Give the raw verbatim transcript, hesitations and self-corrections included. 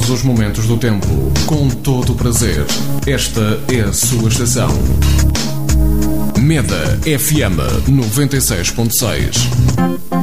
todos os momentos do tempo, com todo o prazer. Esta é a sua estação. Meda F M noventa e seis ponto seis.